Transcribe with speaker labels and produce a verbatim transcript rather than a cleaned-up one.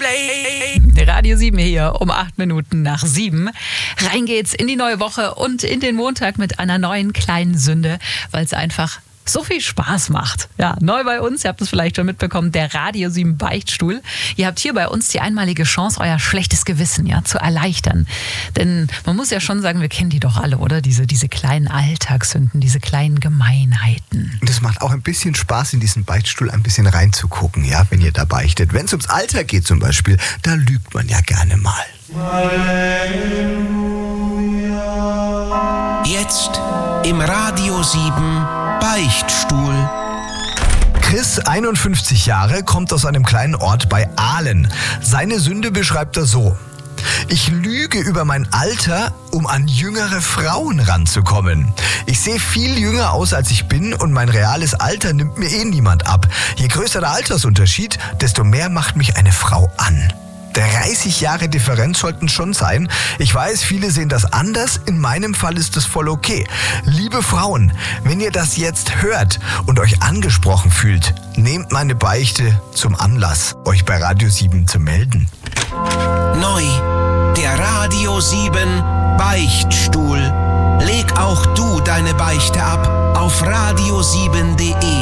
Speaker 1: Play.
Speaker 2: Radio sieben hier um acht Minuten nach sieben. Rein geht's in die neue Woche und in den Montag mit einer neuen kleinen Sünde, weil es einfach so viel Spaß macht. Ja, neu bei uns, ihr habt es vielleicht schon mitbekommen, der Radio sieben Beichtstuhl. Ihr habt hier bei uns die einmalige Chance, euer schlechtes Gewissen ja zu erleichtern. Denn man muss ja schon sagen, wir kennen die doch alle, oder? Diese, diese kleinen Alltagssünden, diese kleinen Gemeinheiten.
Speaker 3: Und es macht auch ein bisschen Spaß, in diesen Beichtstuhl ein bisschen reinzugucken, ja, wenn ihr da beichtet. Wenn es ums Alter geht zum Beispiel, da lügt man ja gerne mal.
Speaker 1: Jetzt im Radio sieben Beichtstuhl.
Speaker 3: Chris, einundfünfzig Jahre, kommt aus einem kleinen Ort bei Ahlen. Seine Sünde beschreibt er so: Ich lüge über mein Alter, um an jüngere Frauen ranzukommen. Ich sehe viel jünger aus, als ich bin, und mein reales Alter nimmt mir eh niemand ab. Je größer der Altersunterschied, desto mehr macht mich eine Frau an. dreißig Jahre Differenz sollten schon sein. Ich weiß, viele sehen das anders. In meinem Fall ist das voll okay. Liebe Frauen, wenn ihr das jetzt hört und euch angesprochen fühlt, nehmt meine Beichte zum Anlass, euch bei Radio sieben zu melden.
Speaker 1: Neu, der Radio sieben Beichtstuhl. Leg auch du deine Beichte ab auf radio sieben punkt de.